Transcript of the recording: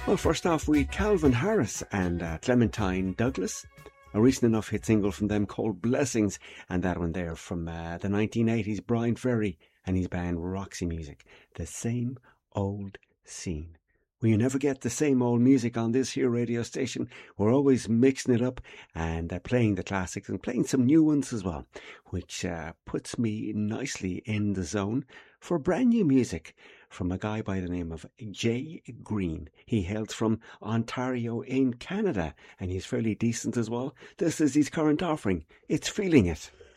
Well, first off, we had Calvin Harris and Clementine Douglas. A recent enough hit single from them called Blessings, and that one there from the 1980s, Brian Ferry and his band Roxy Music. The Same Old Scene. Well, you never get the same old music on this here radio station. We're always mixing it up and playing the classics and playing some new ones as well, which puts me nicely in the zone for brand new music from a guy by the name of Jay Green. He hails from Ontario in Canada, and he's fairly decent as well. This is his current offering. It's Feeling It.